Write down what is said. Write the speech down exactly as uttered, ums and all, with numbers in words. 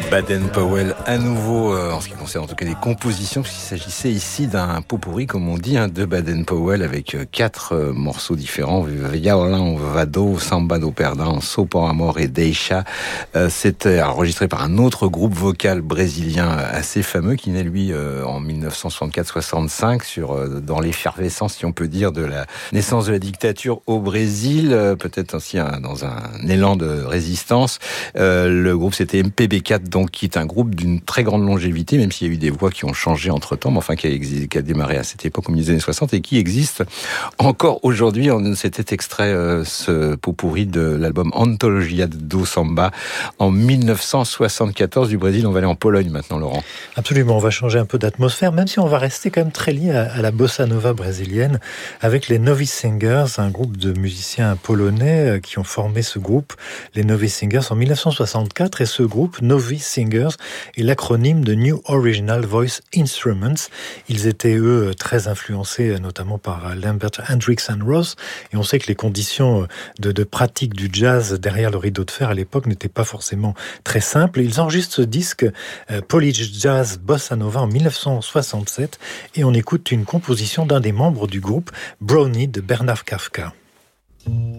Baden-Powell à nouveau, euh, en ce qui concerne en tout cas les compositions, puisqu'il s'agissait ici d'un pot-pourri, comme on dit, hein, de Baden-Powell, avec euh, quatre euh, morceaux différents, Violão Vado, Samba do Perdão, So por Amor et Deixa. Euh, C'était enregistré par un autre groupe vocal brésilien assez fameux, qui naît lui euh, en dix-neuf cent soixante-quatre soixante-cinq, sur, euh, dans l'effervescence, si on peut dire, de la naissance de la dictature au Brésil, euh, peut-être aussi hein, dans un élan de résistance. Euh, le groupe c'était M P B quatre, donc qui est un groupe d'une très grande longévité, même s'il y a eu des voix qui ont changé entre-temps, mais enfin qui a, qui a démarré à cette époque, au milieu des années soixante, et qui existe encore aujourd'hui. C'était extrait euh, ce pot-pourri de l'album Antologia do Samba en dix-neuf cent soixante-quatorze du Brésil. On va aller en Pologne maintenant, Laurent. Absolument, on va changer un peu d'atmosphère, même si on va rester quand même très lié à, à la bossa nova brésilienne, avec les Novice Singers, un groupe de musiciens polonais qui ont formé ce groupe, les Novice Singers, en dix-neuf cent soixante-quatre, et ce groupe, Novice Singers, est l'acronyme de New Original Voice Instruments. Ils étaient, eux, très influencés, notamment par Lambert Hendricks and Ross, et on sait que les conditions de, de pratique du jazz derrière le rideau de fer à l'époque n'étaient pas forcément très simples. Ils enregistrent ce disque euh, Polish Jazz Bossa Nova en dix-neuf cent soixante-sept, et on écoute une composition d'un des membres du groupe, Brownie de Bernard Kafka.